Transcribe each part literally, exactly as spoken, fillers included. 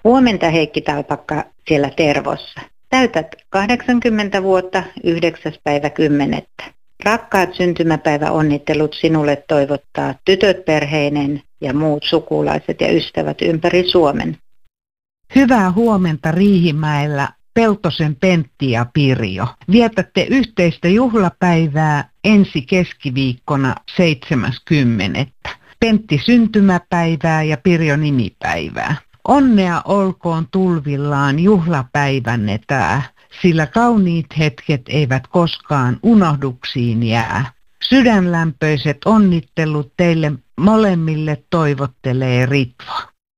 Huomenta Heikki Talpakka siellä Tervossa. Täytät kahdeksankymmentä vuotta yhdeksäs päivä kymmenettä. Rakkaat syntymäpäiväonnittelut sinulle toivottaa tytöt perheinen ja muut sukulaiset ja ystävät ympäri Suomen. Hyvää huomenta Riihimäellä Peltosen Pentti ja Pirjo. Vietätte yhteistä juhlapäivää ensi keskiviikkona seitsemäs kymmenettä. Pentti syntymäpäivää ja Pirjo nimipäivää. Onnea olkoon tulvillaan juhlapäivänne tää, sillä kauniit hetket eivät koskaan unohduksiin jää. Sydänlämpöiset onnittelut teille molemmille toivottelee Ritva.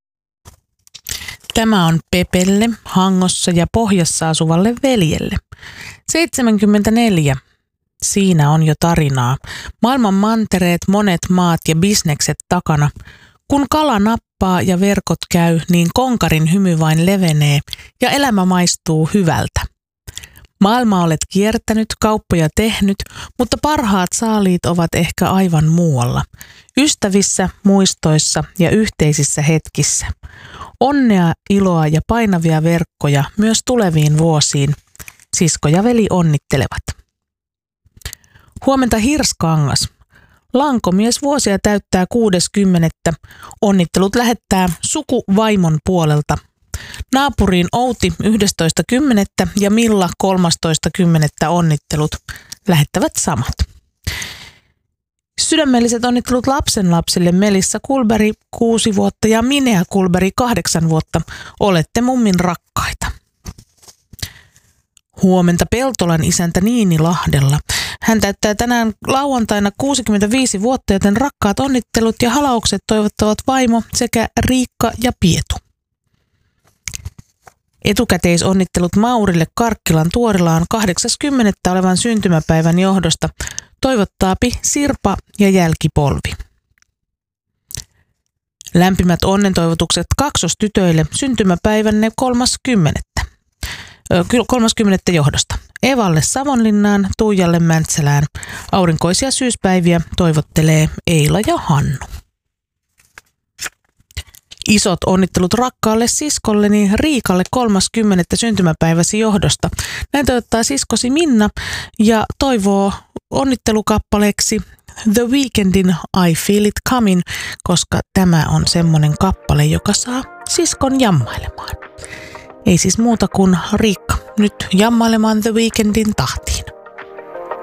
Tämä on Pepelle, Hangossa ja Pohjassa asuvalle veljelle. seitsemänkymmentäneljä. Siinä on jo tarinaa. Maailman mantereet, monet maat ja bisnekset takana. Kun kala nappaa ja verkot käy, niin konkarin hymy vain levenee ja elämä maistuu hyvältä. Maailmaa olet kiertänyt, kauppoja tehnyt, mutta parhaat saaliit ovat ehkä aivan muualla. Ystävissä, muistoissa ja yhteisissä hetkissä. Onnea, iloa ja painavia verkkoja myös tuleviin vuosiin. Sisko ja veli onnittelevat. Huomenta Hirskangas. Lankomies vuosia täyttää kuudes kymmenettä. Onnittelut lähettää sukuvaimon puolelta. Naapuriin Outi yhdestoista kymmenettä ja Milla kolmastoista kymmenettä onnittelut lähettävät samat. Sydämelliset onnittelut lapsenlapsille Melissa Kulberi kuusi vuotta ja Minea Kulberi kahdeksan vuotta. Olette mummin rakkaita. Huomenta Peltolan isäntä Niini Lahdella. Hän täyttää tänään lauantaina kuusikymmentäviisi vuotta, joten rakkaat onnittelut ja halaukset toivottavat vaimo sekä Riikka ja Pietu. Etukäteisonnittelut Maurille Karkkilan Tuorilaan kahdeksas kymmenettä olevan syntymäpäivän johdosta toivottaapi Sirpa ja Jälkipolvi. Lämpimät onnentoivotukset kaksostytöille syntymäpäivänne kolmaskymmenettä kolmaskymmenettä johdosta. Evalle Savonlinnaan, Tuijalle Mäntsälään. Aurinkoisia syyspäiviä toivottelee Eila ja Hannu. Isot onnittelut rakkaalle siskolleni Riikalle kolmaskymmenettä syntymäpäiväsi johdosta. Näin toivottaa siskosi Minna ja toivoo onnittelukappaleeksi The Weekndin I Feel It Coming, koska tämä on semmonen kappale, joka saa siskon jammailemaan. Ei siis muuta kuin Riikka nyt jammailemaan The Weekndin tahtiin.